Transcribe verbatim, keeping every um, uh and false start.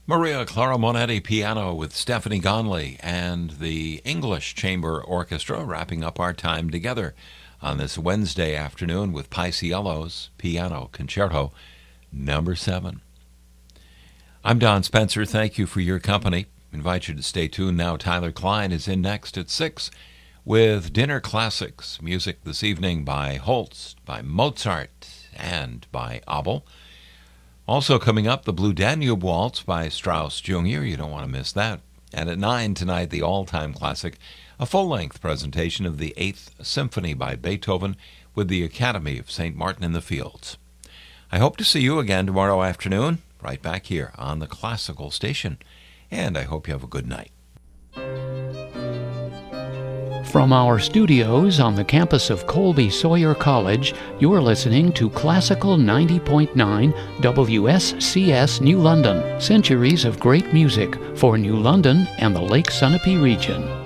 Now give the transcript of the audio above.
Maria Clara Monetti piano with Stephanie Gonley and the English Chamber Orchestra wrapping up our time together on this Wednesday afternoon with Paisiello's Piano Concerto number seven. I'm Don Spencer. Thank you for your company. I invite you to stay tuned now. Tyler Klein is in next at six with Dinner Classics. Music this evening by Holst, by Mozart, and by Abel. Also coming up, the Blue Danube Waltz by Strauss Junior You don't want to miss that. And at nine tonight, the all-time classic, a full-length presentation of the Eighth Symphony by Beethoven with the Academy of Saint Martin in the Fields. I hope to see you again tomorrow afternoon, right back here on the Classical Station. And I hope you have a good night. From our studios on the campus of Colby Sawyer College, you're listening to Classical ninety point nine W S C S New London. Centuries of great music for New London and the Lake Sunapee region.